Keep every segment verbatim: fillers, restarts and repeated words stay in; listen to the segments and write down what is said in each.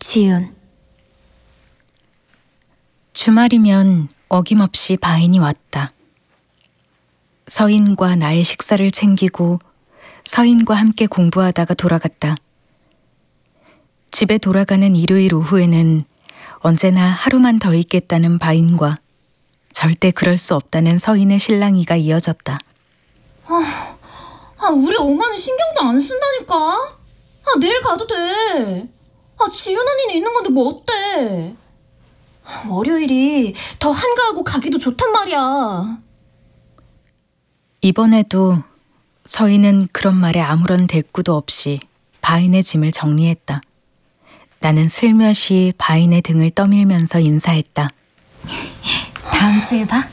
지윤. 주말이면 어김없이 바인이 왔다. 서인과 나의 식사를 챙기고 서인과 함께 공부하다가 돌아갔다. 집에 돌아가는 일요일 오후에는 언제나 하루만 더 있겠다는 바인과 절대 그럴 수 없다는 서인의 실랑이가 이어졌다. 아, 아 우리 엄마는 신경도 안 쓴다니까. 아 내일 가도 돼. 아 지윤 언니는 있는 건데 뭐 어때? 월요일이 더 한가하고 가기도 좋단 말이야. 이번에도 서인은 그런 말에 아무런 대꾸도 없이 바인의 짐을 정리했다. 나는 슬며시 바인의 등을 떠밀면서 인사했다. 다음 주에 봐.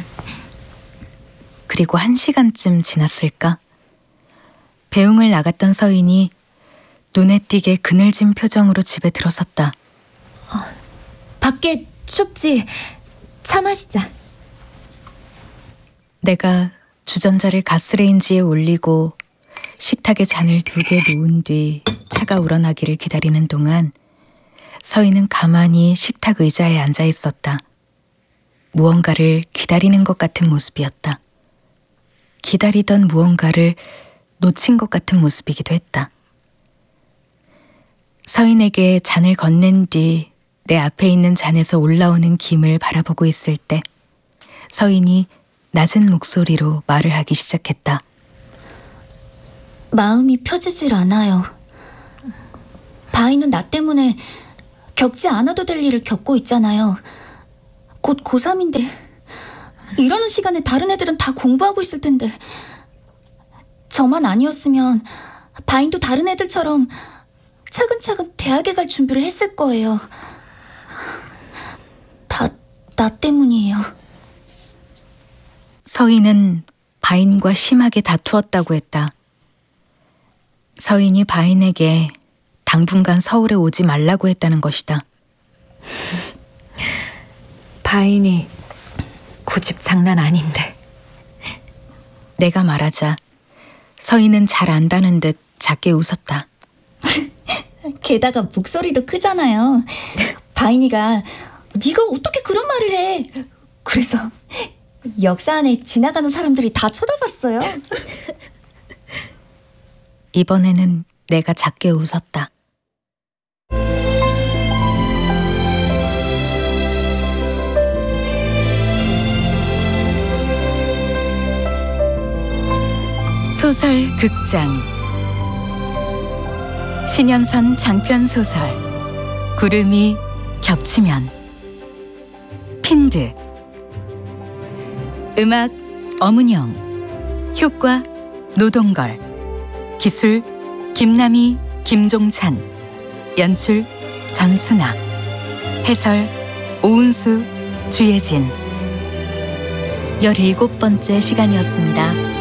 그리고 한 시간쯤 지났을까? 배웅을 나갔던 서인이 눈에 띄게 그늘진 표정으로 집에 들어섰다. 어, 밖에 춥지? 차 마시자. 내가 주전자를 가스레인지에 올리고 식탁에 잔을 두 개 놓은 뒤 차가 우러나기를 기다리는 동안 서인은 가만히 식탁 의자에 앉아 있었다. 무언가를 기다리는 것 같은 모습이었다. 기다리던 무언가를 놓친 것 같은 모습이기도 했다. 서인에게 잔을 건넨 뒤 내 앞에 있는 잔에서 올라오는 김을 바라보고 있을 때 서인이 낮은 목소리로 말을 하기 시작했다. 마음이 펴지질 않아요. 바이는 나 때문에 겪지 않아도 될 일을 겪고 있잖아요. 곧 고삼인데 이러는 시간에 다른 애들은 다 공부하고 있을 텐데 저만 아니었으면 바인도 다른 애들처럼 차근차근 대학에 갈 준비를 했을 거예요. 다 나 때문이에요. 서인은 바인과 심하게 다투었다고 했다. 서인이 바인에게 당분간 서울에 오지 말라고 했다는 것이다. 바인이 고집 장난 아닌데. 내가 말하자 서인은 잘 안다는 듯 작게 웃었다. 게다가 목소리도 크잖아요. 바인이가 네가 어떻게 그런 말을 해? 그래서 역사 안에 지나가는 사람들이 다 쳐다봤어요. 이번에는 내가 작게 웃었다. 소설 극장 신현선 장편 소설 구름이 겹치면 핀드 음악 엄은영 효과 노동걸 기술 김남희 김종찬 연출 전순아 해설 오은수 주예진 열일곱 번째 시간이었습니다.